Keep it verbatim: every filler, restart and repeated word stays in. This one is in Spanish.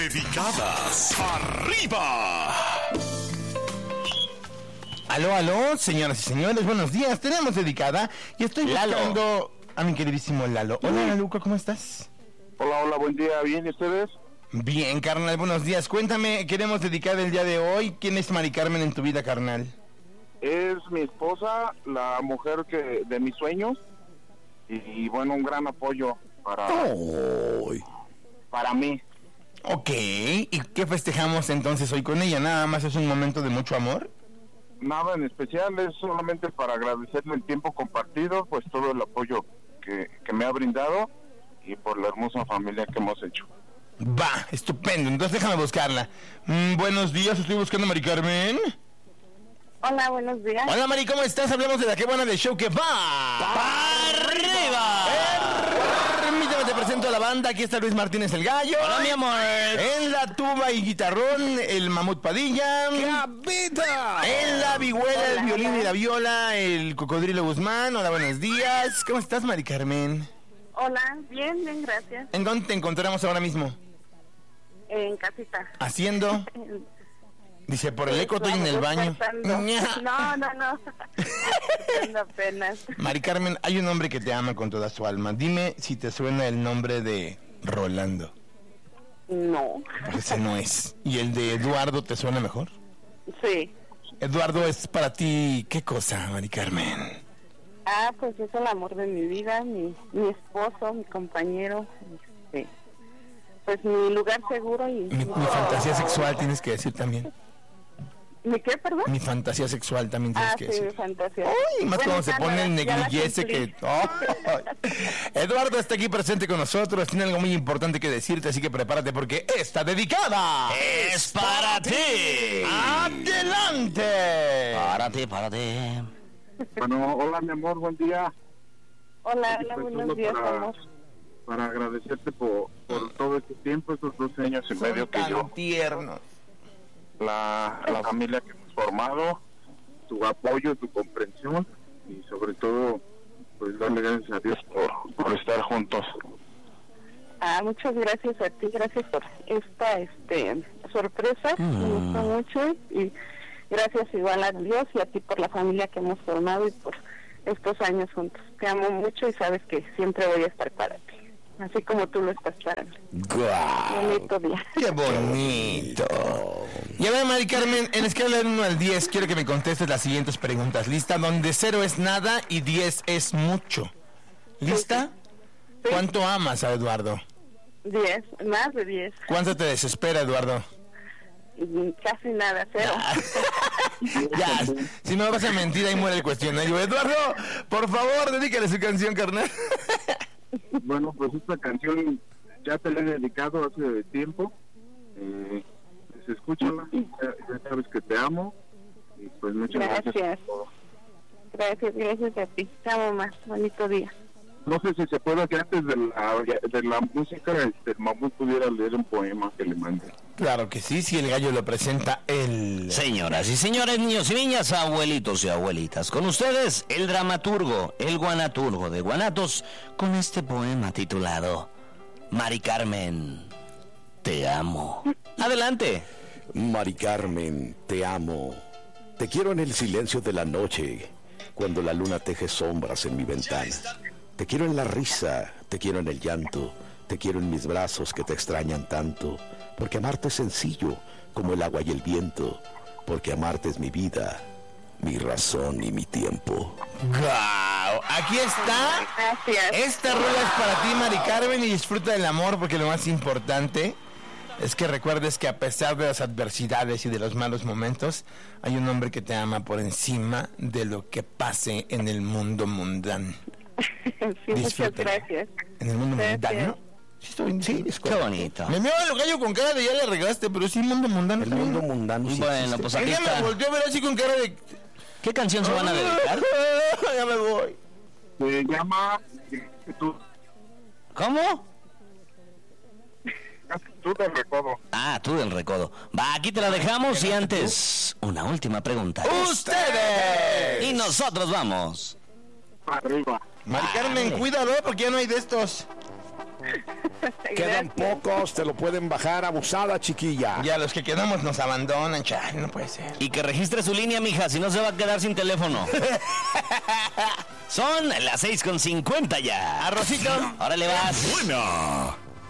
Dedicadas arriba. Aló, aló, señoras y señores, buenos días. Tenemos dedicada y estoy Lalo. buscando a mi queridísimo Lalo. Hola, Laluca, ¿cómo estás? Hola, hola, buen día, ¿bien? ¿Y ustedes? Bien, carnal, buenos días. Cuéntame, queremos dedicar el día de hoy. ¿Quién es Mari Carmen en tu vida, carnal? Es mi esposa, la mujer que de mis sueños, y, y bueno, un gran apoyo para, Oh. para mí. Ok, ¿y qué festejamos entonces hoy con ella? ¿Nada más es un momento de mucho amor? Nada en especial, es solamente para agradecerle el tiempo compartido, pues todo el apoyo que, que me ha brindado y por la hermosa familia que hemos hecho. Va, estupendo, entonces déjame buscarla. Mm, buenos días, estoy buscando a Mari Carmen. Hola, buenos días. Hola, Mari, ¿cómo estás? Hablamos de la que buena del show que va ¡Para arriba! Permítame, te presento a la banda. Aquí está Luis Martínez el Gallo. Hola, mi amor. En la tuba y guitarrón, el Mamut Padilla. ¡Capita! En la vihuela, el Hola, violín hola. y la viola, el Cocodrilo Guzmán. Hola, buenos días. ¿Cómo estás, Mari Carmen? Hola, bien, bien, gracias. ¿En dónde te encontramos ahora mismo? En casita. ¿Haciendo? Dice, por el eco estoy en el baño. Despertando. No, no, no. Despertando apenas. Mari Carmen, hay un hombre que te ama con toda su alma. Dime si te suena el nombre de Rolando. No. Ese no es. ¿Y el de Eduardo te suena mejor? Sí. Eduardo es para ti, ¿qué cosa, Mari Carmen? Ah, pues es el amor de mi vida, mi, mi esposo, mi compañero, este, pues mi lugar seguro y... Mi, mi fantasía sexual tienes que decir también. ¿Mi qué, perdón? Mi fantasía sexual también tienes Ah, que sí, mi decir. fantasía. Uy, más Bueno, cuando se ya pone la- el ya la negligé ese cumplí. que... ¡Oh! Eduardo está aquí presente con nosotros, tiene algo muy importante que decirte, así que prepárate porque está dedicada. ¡Es para ti! ¡Adelante! Párate, párate. Bueno, hola, mi amor, buen día. Hola, Aquí hola, estoy buenos solo días, para- amor. Para agradecerte por, por todo este tiempo, estos doce años y medio Son que yo, tan tiernos. la, la familia que hemos formado, tu apoyo, tu comprensión y sobre todo, pues darle gracias a Dios por, por estar juntos. Ah, muchas gracias a ti, gracias por esta este sorpresa, Mm. me gustó mucho y gracias igual a Dios y a ti por la familia que hemos formado y por estos años juntos. Te amo mucho y sabes que siempre voy a estar para ti, así como tú lo estás para mí. ¡Guau! Bonito día. ¡Qué bonito! Y a ver, Mari Carmen, en escala del uno al diez, quiero que me contestes las siguientes preguntas. ¿Lista? Donde cero es nada y diez es mucho. ¿Lista? Sí. ¿Cuánto amas a Eduardo? Diez, más de diez, ¿Cuánto te desespera, Eduardo? y casi nada, cero. Ya, si no vas a mentir, ahí muere el cuestionario. Eduardo, por favor, dedícale su canción, carnal. Bueno, pues esta canción ya te la he dedicado hace tiempo. Eh, pues escúchala, ya, ya sabes que te amo. Y pues muchas gracias. Gracias. por todo. Gracias, gracias a ti. Te amo más. Bonito día. No sé si se puede que antes de la, de la música este, el Mamut pudiera leer un poema que le mandé. Claro que sí, si el gallo lo presenta él. Señoras y señores, niños y niñas, abuelitos y abuelitas, con ustedes el dramaturgo, el guanaturgo de Guanatos, con este poema titulado Mari Carmen, te amo. Adelante. Mari Carmen, te amo. Te quiero en el silencio de la noche, cuando la luna teje sombras en mi ventana. Te quiero en la risa, te quiero en el llanto, te quiero en mis brazos que te extrañan tanto, porque amarte es sencillo como el agua y el viento, porque amarte es mi vida, mi razón y mi tiempo. ¡Guau! Aquí está. Gracias. Esta rueda es para ti, Mari Carmen, y disfruta del amor, porque lo más importante es que recuerdes que a pesar de las adversidades y de los malos momentos, hay un hombre que te ama por encima de lo que pase en el mundo mundano. Sí, muchas Disfrútala. gracias. ¿En el mundo Gracias. mundano? Sí, está bien, sí, es Qué correcto. bonito. Me veo el gallo con cara de ya le arreglaste, pero sí, mundo mundano. El está bien. mundo mundano sí Bueno, existe. pues aquí Ella me está. volteó a ver así con cara de... ¿Qué canción se van a dedicar? Ya me voy. Se llama Tú, ¿Cómo? tú del recodo. Ah, tú del recodo. Va, aquí te la dejamos y antes, una última pregunta. ¡Ustedes! Y nosotros vamos. Arriba. Mari Carmen, Vale. cuídalo porque ya no hay de estos. Quedan Gracias. pocos, te lo pueden bajar. Abusada, chiquilla. Ya los que quedamos nos abandonan, chale, no puede ser. Y que registre su línea, mija, si no se va a quedar sin teléfono. Son las seis con cincuenta ya. Arrocito. Órale vas. Buena.